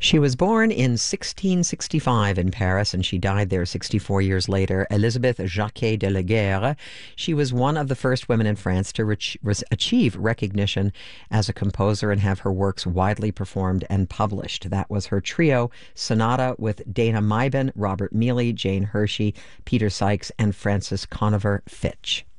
She was born in 1665 in Paris and she died there 64 years later. Elisabeth Jacquet de la Guerre. She was one of the first women in France to achieve recognition as a composer and have her works widely performed and published. That was her trio sonata with Dana Meiben, Robert Mealy, Jane Hershey, Peter Sykes, and Frances Conover Fitch.